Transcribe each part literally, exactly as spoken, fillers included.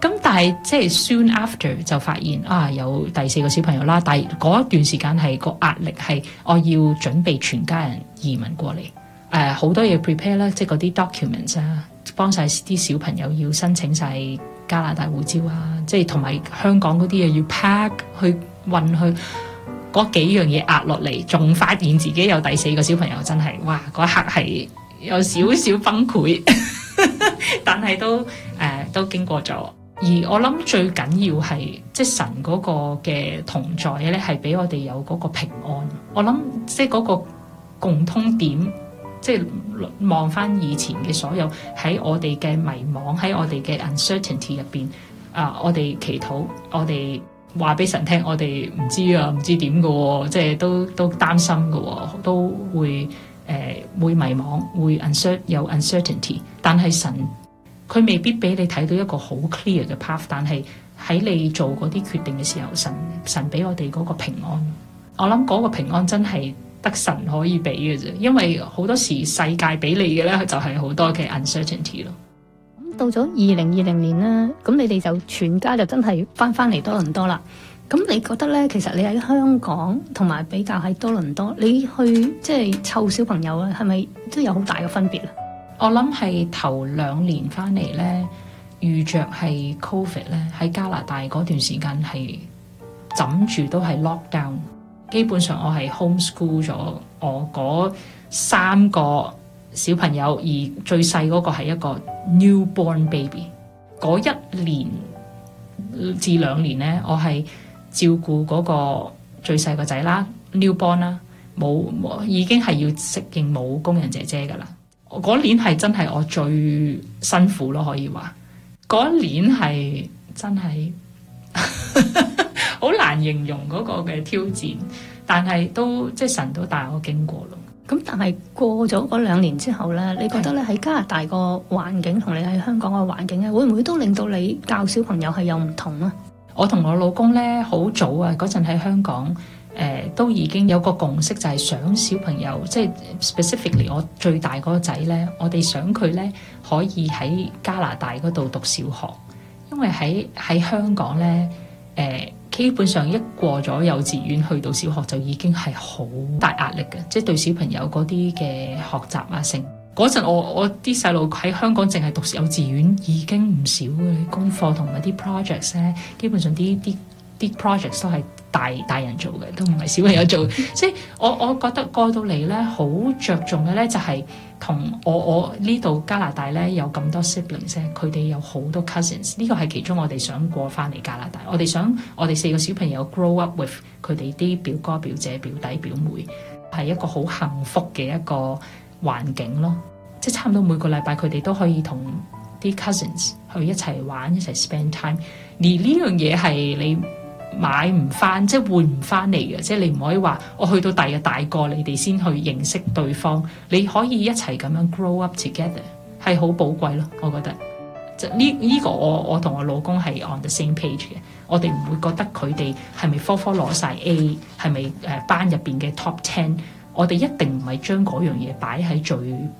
咁但係即係 soon after 就發現啊有第四個小朋友啦，但係嗰一段時間係個壓力係我要準備全家人移民過嚟，誒好多嘢 prepare 啦，即係嗰啲 documents 啊，幫晒啲小朋友要申請晒加拿大護照啊，即係同埋香港嗰啲嘢要 pack 去運去，嗰幾樣嘢壓落嚟，仲發現自己有第四個小朋友，真係哇嗰一刻係有少少崩潰，但係都誒、呃、都經過咗。而我諗最緊要係即係神嗰個嘅同在咧，係俾我哋有嗰個平安。我諗即係嗰個共通點，即係望翻以前嘅所有喺我哋嘅迷惘，喺我哋嘅 uncertainty 入邊啊，我哋祈禱，我哋話俾神聽，我哋唔知啊，唔知點嘅，即係都都擔心嘅，都會誒、呃、會迷惘，會 uncertain 有 uncertainty， 但係神。佢未必俾你睇到一個好 clear 嘅 path， 但係喺你做嗰啲決定嘅時候，神神俾我哋嗰個平安。我諗嗰個平安真係得神可以俾嘅啫，因為好多時世界俾你嘅咧就係好多嘅 uncertainty 咯。 咁到咗二零二零年啦，咁你哋就全家就真係翻翻嚟多倫多啦。咁你覺得咧，其實你喺香港同埋比較喺多倫多，你去即係湊小朋友咧，係咪都有好大嘅分別啊？ 我諗係頭兩年翻嚟咧，遇着係 Covid 咧，喺加拿大嗰段時間係枕住都係 lockdown， 基本上我係 homeschool 咗我嗰三個小朋友，而最細嗰個係一個 newborn baby。嗰一年至兩年咧，我係照顧嗰個最細個仔啦 ，newborn 啦，冇冇已經係要適應冇工人姐姐噶啦。嗰年係真係我最辛苦咯，可以話嗰年係真係好難形容嗰個嘅挑戰，但係都即係神都帶我經過咯。 咁但係過咗嗰兩年之後咧，你覺得咧喺加拿大個環境同你喺香港個環境咧，會唔會都令到你教小朋友係有唔同啊？ 我同我老公咧好早啊，嗰陣喺香港。誒、呃、都已經有個共識，就係想小朋友，即係 specifically 我最大嗰個仔咧，我哋想佢咧可以喺加拿大嗰度讀小學，因為喺喺香港咧誒、呃、基本上一過咗幼稚園去到小學就已經係好大壓力嘅，即係對小朋友嗰啲嘅學習啊成嗰陣我我啲細路喺香港淨係讀幼稚園已經唔少嘅功課同埋啲 projects 咧，基本上啲啲啲 projects 都係大大人做嘅，都唔係小朋友做。即係我我覺得過到嚟咧，好着重嘅咧就係同我我呢度加拿大咧有咁多 siblings 咧，佢哋有好多 cousins。呢個係其中我哋想過翻嚟加拿大。我哋想我哋四個小朋友 grow up with 佢哋啲表哥表姐表弟表妹，係一個好幸福嘅一個環境咯。即係差唔多每個禮拜佢哋都可以同啲 cousins 去一齊玩一齊 spend time。而呢樣嘢係你買唔翻，即係換唔翻嚟嘅，即係你唔可以話我去到第日大個，你哋先去認識對方。你可以一齊咁樣 grow up together， 係好寶貴咯。我覺得，即係呢呢個我我同我老公係 on the same page 嘅。我哋唔會覺得佢哋係咪科科攞晒 A， 係咪誒班入邊嘅 top ten。我哋一定唔係將嗰樣嘢擺喺最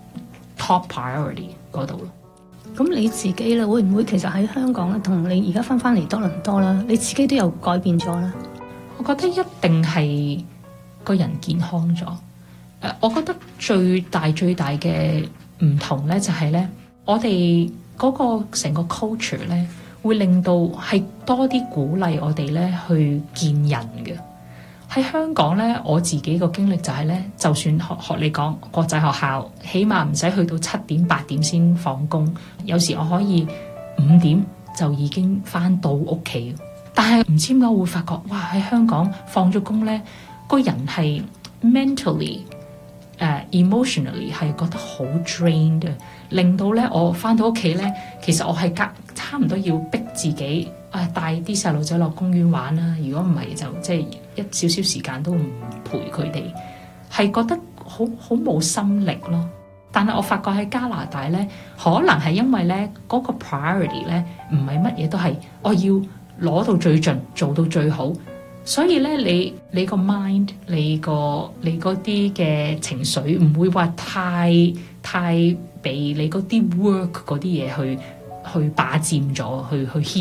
top priority 嗰度咯。 咁你自己咧，會唔會其實喺香港咧，同你而家翻翻嚟多倫多啦，你自己都有改變咗啦？ 我覺得一定係個人健康咗。誒，我覺得最大最大嘅唔同咧，就係咧，我哋嗰個成個 culture 咧，會令到係多啲鼓勵我哋咧去見人嘅。喺香港咧，我自己個經歷就係咧，就算學學你講國際學校，起碼唔使去到七點八點先放工，有時我可以五點就已經翻到屋企。但係唔知點解會發覺，哇！喺香港放咗工咧，個人係 mentally、uh, emotionally 係覺得好 drained 嘅，令到咧我翻到屋企咧，其實我係隔差唔多要逼自己。啊！帶啲細路仔落公園玩啦，如果唔係就即係一少少時間都唔陪佢哋，係覺得好好冇心力咯。但係我發覺喺加拿大咧，可能係因為咧嗰個 priority 咧唔係乜嘢都係我要攞到最盡，做到最好，所以咧你你個 mind 你個你嗰啲嘅情緒唔會話太太被你嗰啲 work 嗰啲嘢去去霸佔咗，去去